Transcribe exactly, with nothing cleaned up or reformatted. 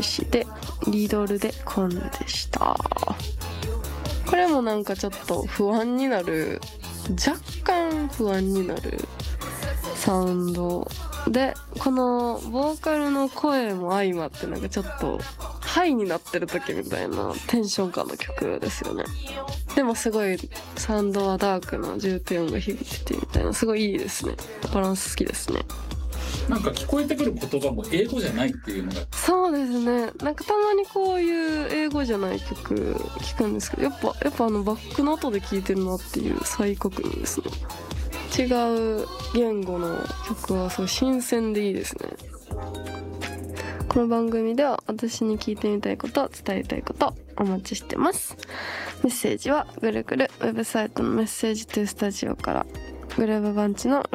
しでリドルでコンでした。これもなんかちょっと不安になる、若干不安になるサウンドで、このボーカルの声も相まってなんかちょっとハイになってる時みたいなテンション感の曲ですよね。でもすごいサウンドはダークな重低音が響いててみたいな、すごいいいですね。バランス好きですね。 なんか聞こえてくる言葉も英語じゃないっていうのが、 そうですね。なんかたまにこういう英語じゃない曲聞くんですけど、やっぱやっぱあのバックの音で聴いてるなっていう再確認ですね。違う言語の曲はすごい新鮮でいいですね。この番組では私に聞いてみたいこと、伝えたいことお待ちしてます。メッセージはぐるぐるウェブサイトのメッセージトゥースタジオから、グルーブバンチの